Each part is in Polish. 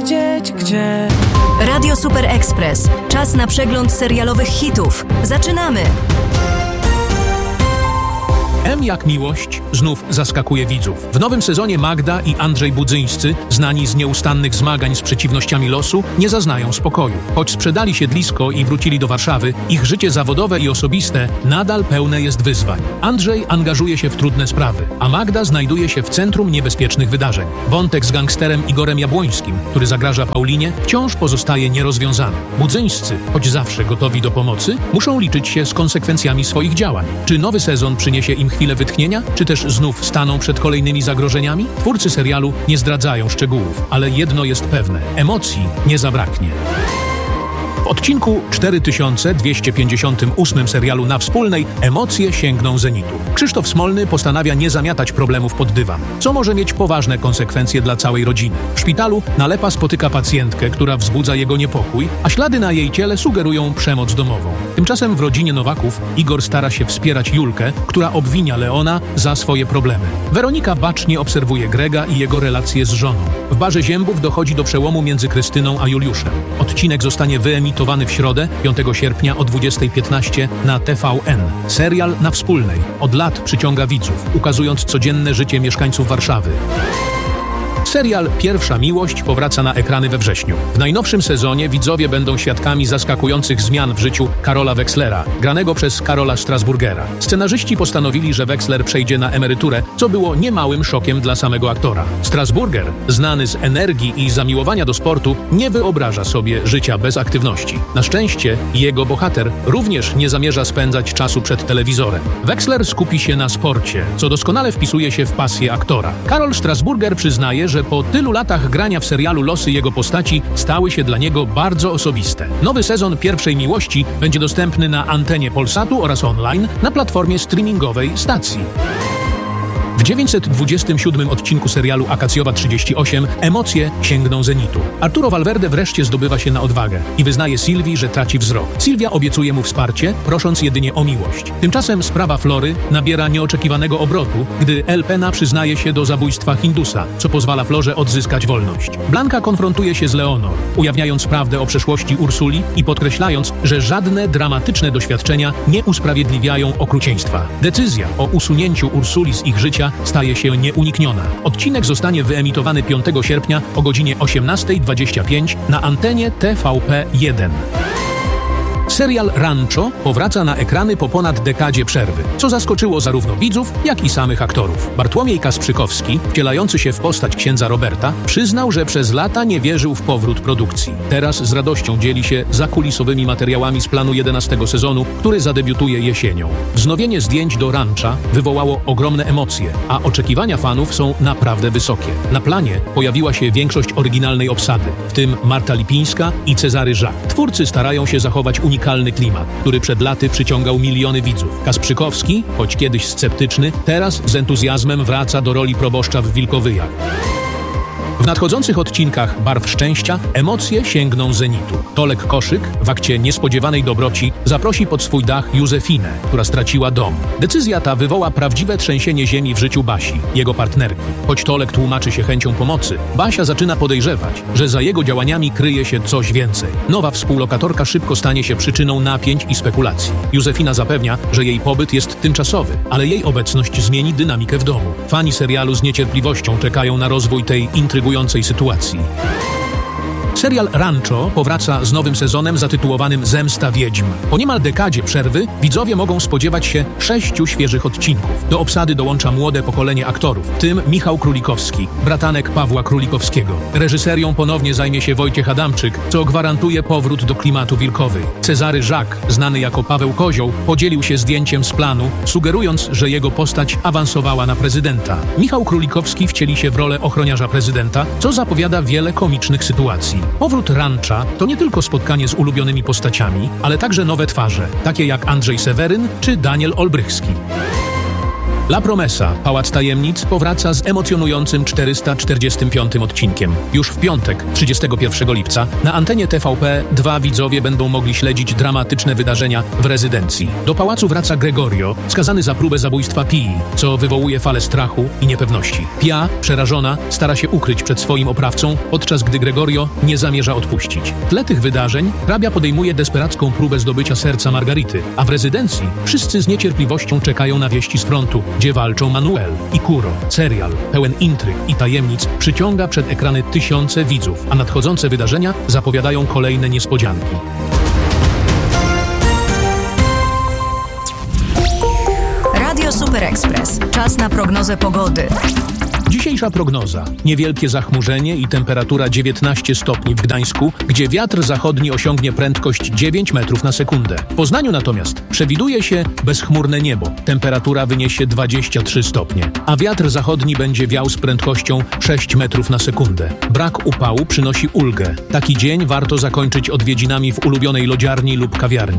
wiedzieć gdzie. Radio Super Express. Czas na przegląd serialowych hitów. Zaczynamy! M jak miłość znów zaskakuje widzów. W nowym sezonie Magda i Andrzej Budzyńscy, znani z nieustannych zmagań z przeciwnościami losu, nie zaznają spokoju. Choć sprzedali siedlisko i wrócili do Warszawy, ich życie zawodowe i osobiste nadal pełne jest wyzwań. Andrzej angażuje się w trudne sprawy, a Magda znajduje się w centrum niebezpiecznych wydarzeń. Wątek z gangsterem Igorem Jabłońskim, który zagraża Paulinie, wciąż pozostaje nierozwiązany. Budzyńscy, choć zawsze gotowi do pomocy, muszą liczyć się z konsekwencjami swoich działań. Czy nowy sezon przyniesie im chwilę wytchnienia, czy też znów staną przed kolejnymi zagrożeniami? Twórcy serialu nie zdradzają szczegółów, ale jedno jest pewne: emocji nie zabraknie. W odcinku 4258 serialu Na Wspólnej emocje sięgną zenitu. Krzysztof Smolny postanawia nie zamiatać problemów pod dywan, co może mieć poważne konsekwencje dla całej rodziny. W szpitalu Nalepa spotyka pacjentkę, która wzbudza jego niepokój, a ślady na jej ciele sugerują przemoc domową. Tymczasem w rodzinie Nowaków Igor stara się wspierać Julkę, która obwinia Leona za swoje problemy. Weronika bacznie obserwuje Grega i jego relacje z żoną. W Barze Ziębów dochodzi do przełomu między Krystyną a Juliuszem. Odcinek zostanie wyemitowany w środę, 5 sierpnia o 20:15 na TVN. Serial Na Wspólnej od lat przyciąga widzów, ukazując codzienne życie mieszkańców Warszawy. Serial Pierwsza Miłość powraca na ekrany we wrześniu. W najnowszym sezonie widzowie będą świadkami zaskakujących zmian w życiu Karola Wekslera, granego przez Karola Strasburgera. Scenarzyści postanowili, że Weksler przejdzie na emeryturę, co było niemałym szokiem dla samego aktora. Strasburger, znany z energii i zamiłowania do sportu, nie wyobraża sobie życia bez aktywności. Na szczęście jego bohater również nie zamierza spędzać czasu przed telewizorem. Weksler skupi się na sporcie, co doskonale wpisuje się w pasję aktora. Karol Strasburger przyznaje, że po tylu latach grania w serialu losy jego postaci stały się dla niego bardzo osobiste. Nowy sezon Pierwszej Miłości będzie dostępny na antenie Polsatu oraz online na platformie streamingowej stacji. W 927 odcinku serialu Akacjowa 38 emocje sięgną zenitu. Arturo Valverde wreszcie zdobywa się na odwagę i wyznaje Sylwii, że traci wzrok. Sylwia obiecuje mu wsparcie, prosząc jedynie o miłość. Tymczasem sprawa Flory nabiera nieoczekiwanego obrotu, gdy El Pena przyznaje się do zabójstwa Hindusa, co pozwala Florze odzyskać wolność. Blanka konfrontuje się z Leonor, ujawniając prawdę o przeszłości Ursuli i podkreślając, że żadne dramatyczne doświadczenia nie usprawiedliwiają okrucieństwa. Decyzja o usunięciu Ursuli z ich życia staje się nieunikniona. Odcinek zostanie wyemitowany 5 sierpnia o godzinie 18:25 na antenie TVP1. Serial Rancho powraca na ekrany po ponad dekadzie przerwy, co zaskoczyło zarówno widzów, jak i samych aktorów. Bartłomiej Kasprzykowski, wcielający się w postać księdza Roberta, przyznał, że przez lata nie wierzył w powrót produkcji. Teraz z radością dzieli się zakulisowymi materiałami z planu 11 sezonu, który zadebiutuje jesienią. Wznowienie zdjęć do Rancha wywołało ogromne emocje, a oczekiwania fanów są naprawdę wysokie. Na planie pojawiła się większość oryginalnej obsady, w tym Marta Lipińska i Cezary Żak. Twórcy starają się zachować unikalny klimat, który przed laty przyciągał miliony widzów. Kasprzykowski, choć kiedyś sceptyczny, teraz z entuzjazmem wraca do roli proboszcza w Wilkowyjach. W nadchodzących odcinkach Barw Szczęścia emocje sięgną zenitu. Tolek Koszyk w akcie niespodziewanej dobroci zaprosi pod swój dach Józefinę, która straciła dom. Decyzja ta wywoła prawdziwe trzęsienie ziemi w życiu Basi, jego partnerki. Choć Tolek tłumaczy się chęcią pomocy, Basia zaczyna podejrzewać, że za jego działaniami kryje się coś więcej. Nowa współlokatorka szybko stanie się przyczyną napięć i spekulacji. Józefina zapewnia, że jej pobyt jest tymczasowy, ale jej obecność zmieni dynamikę w domu. Fani serialu z niecierpliwością czekają na rozwój tej intrygującej sytuacji. Serial Rancho powraca z nowym sezonem zatytułowanym Zemsta Wiedźm. Po niemal dekadzie przerwy widzowie mogą spodziewać się 6 świeżych odcinków. Do obsady dołącza młode pokolenie aktorów, w tym Michał Królikowski, bratanek Pawła Królikowskiego. Reżyserią ponownie zajmie się Wojciech Adamczyk, co gwarantuje powrót do klimatu Wilkowej. Cezary Żak, znany jako Paweł Kozioł, podzielił się zdjęciem z planu, sugerując, że jego postać awansowała na prezydenta. Michał Królikowski wcieli się w rolę ochroniarza prezydenta, co zapowiada wiele komicznych sytuacji. Powrót Rancha to nie tylko spotkanie z ulubionymi postaciami, ale także nowe twarze, takie jak Andrzej Seweryn czy Daniel Olbrychski. La Promesa, Pałac Tajemnic, powraca z emocjonującym 445 odcinkiem. Już w piątek, 31 lipca, na antenie TVP 2 widzowie będą mogli śledzić dramatyczne wydarzenia w rezydencji. Do pałacu wraca Gregorio, skazany za próbę zabójstwa Pii, co wywołuje falę strachu i niepewności. Pia, przerażona, stara się ukryć przed swoim oprawcą, podczas gdy Gregorio nie zamierza odpuścić. W tle tych wydarzeń hrabia podejmuje desperacką próbę zdobycia serca Margarity, a w rezydencji wszyscy z niecierpliwością czekają na wieści z frontu, gdzie walczą Manuel i Kuro. Serial, pełen intryg i tajemnic, przyciąga przed ekrany tysiące widzów, a nadchodzące wydarzenia zapowiadają kolejne niespodzianki. Radio Super Express. Czas na prognozę pogody. Dzisiejsza prognoza. Niewielkie zachmurzenie i temperatura 19 stopni w Gdańsku, gdzie wiatr zachodni osiągnie prędkość 9 metrów na sekundę. W Poznaniu natomiast przewiduje się bezchmurne niebo. Temperatura wyniesie 23 stopnie, a wiatr zachodni będzie wiał z prędkością 6 metrów na sekundę. Brak upału przynosi ulgę. Taki dzień warto zakończyć odwiedzinami w ulubionej lodziarni lub kawiarni.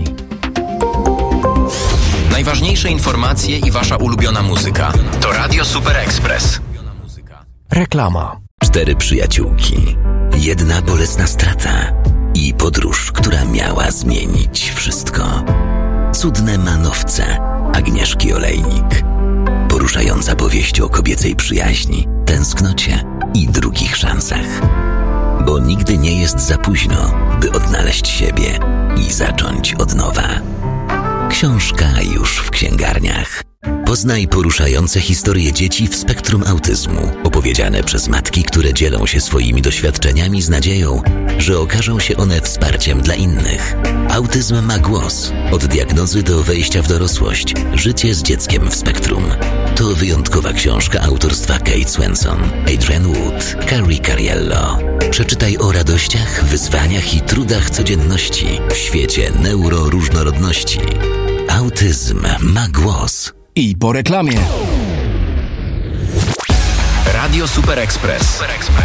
Najważniejsze informacje i wasza ulubiona muzyka. To Radio Super Express. Reklama. 4 przyjaciółki, 1 bolesna strata i podróż, która miała zmienić wszystko. Cudne manowce Agnieszki Olejnik. Poruszająca powieść o kobiecej przyjaźni, tęsknocie i drugich szansach. Bo nigdy nie jest za późno, by odnaleźć siebie i zacząć od nowa. Książka już w księgarniach. Poznaj poruszające historie dzieci w spektrum autyzmu, opowiedziane przez matki, które dzielą się swoimi doświadczeniami z nadzieją, że okażą się one wsparciem dla innych. Autyzm ma głos. Od diagnozy do wejścia w dorosłość. Życie z dzieckiem w spektrum. To wyjątkowa książka autorstwa Kate Swenson, Adrian Wood, Carrie Cariello. Przeczytaj o radościach, wyzwaniach i trudach codzienności w świecie neuroróżnorodności. Autyzm ma głos. I po reklamie. Radio Super Express.